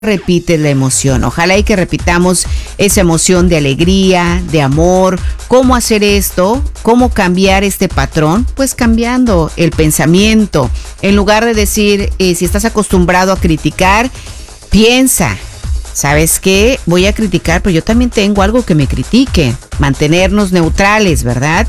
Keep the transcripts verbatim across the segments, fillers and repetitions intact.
repites la emoción. Ojalá y que repitamos esa emoción de alegría, de amor. ¿Cómo hacer esto? ¿Cómo cambiar este patrón? Pues cambiando el pensamiento. En lugar de decir, eh, si estás acostumbrado a criticar, piensa, ¿sabes qué? Voy a criticar, pero yo también tengo algo que me critique. Mantenernos neutrales, ¿verdad?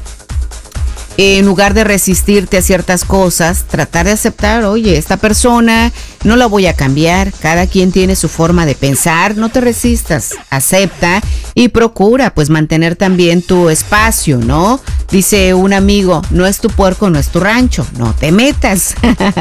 En lugar de resistirte a ciertas cosas, tratar de aceptar, oye, esta persona no la voy a cambiar, cada quien tiene su forma de pensar, no te resistas, acepta y procura pues mantener también tu espacio, ¿no? Dice un amigo, no es tu puerco, no es tu rancho, no te metas.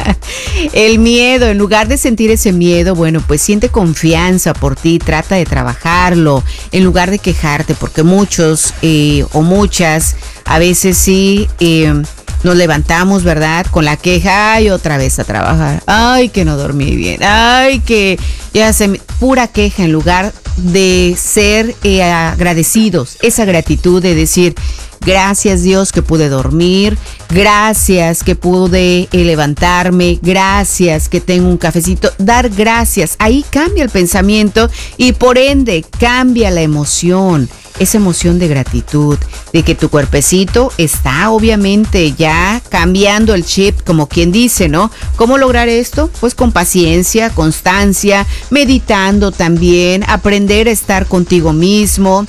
El miedo, en lugar de sentir ese miedo, bueno, pues siente confianza por ti, trata de trabajarlo, en lugar de quejarte, porque muchos eh, o muchas a veces sí eh, nos levantamos, ¿verdad? Con la queja, ay, otra vez a trabajar, ay, que no dormí bien, ay, que ya se me... pura queja en lugar de ser eh, agradecidos, esa gratitud de decir, gracias Dios que pude dormir, gracias que pude eh, levantarme, gracias que tengo un cafecito, dar gracias, ahí cambia el pensamiento y por ende cambia la emoción. Esa emoción de gratitud, de que tu cuerpecito está obviamente ya cambiando el chip, como quien dice, ¿no? ¿Cómo lograr esto? Pues con paciencia, constancia, meditando también, aprender a estar contigo mismo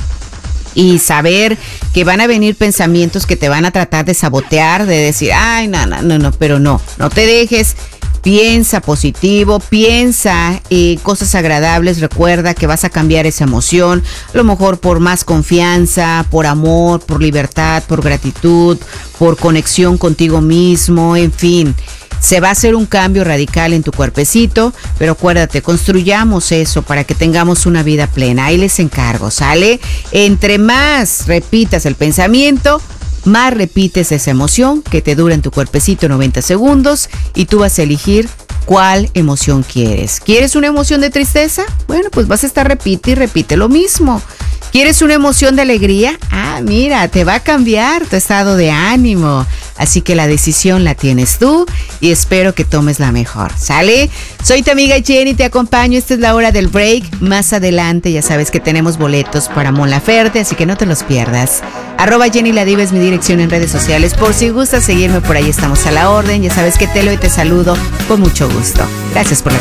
y saber que van a venir pensamientos que te van a tratar de sabotear, de decir, ay, no, no, no, no, pero no, no te dejes. Piensa positivo, piensa eh, cosas agradables, recuerda que vas a cambiar esa emoción, a lo mejor por más confianza, por amor, por libertad, por gratitud, por conexión contigo mismo, en fin. Se va a hacer un cambio radical en tu cuerpecito, pero acuérdate, construyamos eso para que tengamos una vida plena. Ahí les encargo, ¿sale? Entre más repitas el pensamiento, más repites esa emoción que te dura en tu cuerpecito noventa segundos y tú vas a elegir cuál emoción quieres. ¿Quieres una emoción de tristeza? Bueno, pues vas a estar repite y repite lo mismo. ¿Quieres una emoción de alegría? Ah, mira, te va a cambiar tu estado de ánimo. Así que la decisión la tienes tú y espero que tomes la mejor, ¿sale? Soy tu amiga Jenny, te acompaño. Esta es la hora del break. Más adelante ya sabes que tenemos boletos para Mon Laferte, así que no te los pierdas. Arroba Jenny la Diva es mi dirección en redes sociales. Por si gustas seguirme, por ahí estamos a la orden. Ya sabes que te lo y te saludo con mucho gusto. Gracias por la